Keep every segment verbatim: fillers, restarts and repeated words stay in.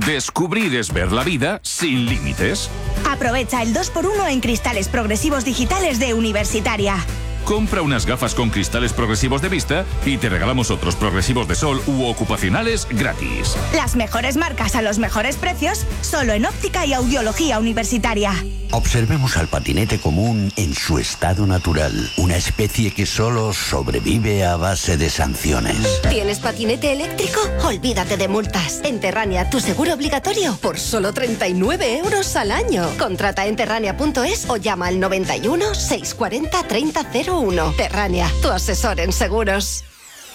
Descubrir es ver la vida sin límites. Aprovecha el dos por uno en cristales progresivos digitales de Universitaria. Compra unas gafas con cristales progresivos de vista y te regalamos otros progresivos de sol u ocupacionales gratis. Las mejores marcas a los mejores precios, solo en Óptica y Audiología Universitaria. Observemos al patinete común en su estado natural, una especie que solo sobrevive a base de sanciones. ¿Tienes patinete eléctrico? Olvídate de multas. En Terrania, tu seguro obligatorio por solo treinta y nueve euros al año. Contrata en terrania punto es o llama al noventa y uno, seiscientos cuarenta, treinta cero uno. Terrania, tu asesor en seguros.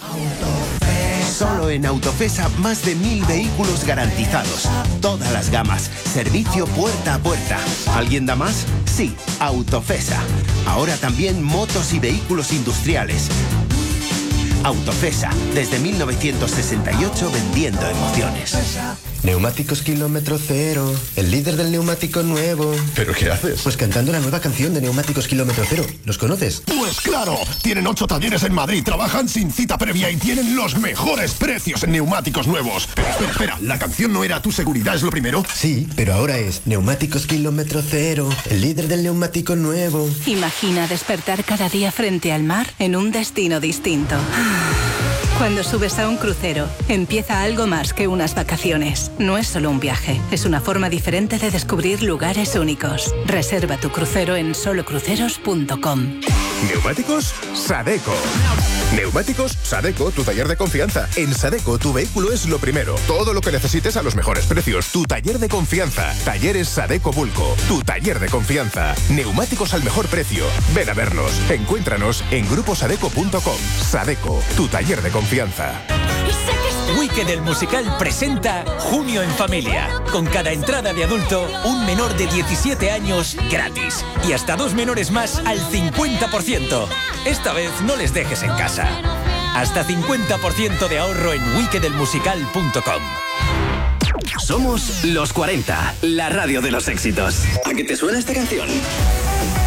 Solo en Autofesa más de mil vehículos garantizados. Todas las gamas. Servicio puerta a puerta. ¿Alguien da más? Sí, Autofesa. Ahora también motos y vehículos industriales. Autofesa, desde mil novecientos sesenta y ocho vendiendo emociones. Neumáticos kilómetro cero, el líder del neumático nuevo. ¿Pero qué haces? Pues cantando la nueva canción de Neumáticos kilómetro cero. ¿Los conoces? Pues claro, tienen ocho talleres en Madrid, trabajan sin cita previa y tienen los mejores precios en neumáticos nuevos. Pero espera, espera, ¿la canción no era Tu seguridad es lo primero? Sí, pero ahora es Neumáticos kilómetro cero, el líder del neumático nuevo. Imagina despertar cada día frente al mar en un destino distinto. Cuando subes a un crucero, empieza algo más que unas vacaciones. No es solo un viaje, es una forma diferente de descubrir lugares únicos. Reserva tu crucero en solo cruceros punto com. Neumáticos Sadeco. Neumáticos Sadeco, tu taller de confianza. En Sadeco, tu vehículo es lo primero. Todo lo que necesites a los mejores precios. Tu taller de confianza. Talleres Sadeco Bulco. Tu taller de confianza. Neumáticos al mejor precio. Ven a vernos. Encuéntranos en grupo sadeco punto com. Sadeco, tu taller de confianza. Wicked el musical presenta Junio en Familia. Con cada entrada de adulto, un menor de diecisiete años gratis. Y hasta dos menores más al cincuenta por ciento. Esta vez no les dejes en casa. Hasta cincuenta por ciento de ahorro en wicked el musical punto com. Somos Los cuarenta, la radio de los éxitos. ¿A qué te suena esta canción?